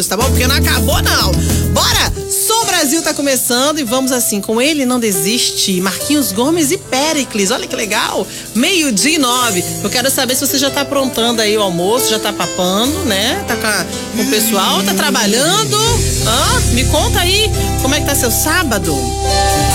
tá bom? Porque não acabou, não. Bora! Som Brasil tá começando e vamos assim, com Ele Não Desiste, Marquinhos Gomes e Péricles. Olha que legal! 12:09. Eu quero saber se você já tá aprontando aí o almoço, já tá papando, né? Tá com o pessoal, tá trabalhando. Me conta aí, como é que tá seu sábado?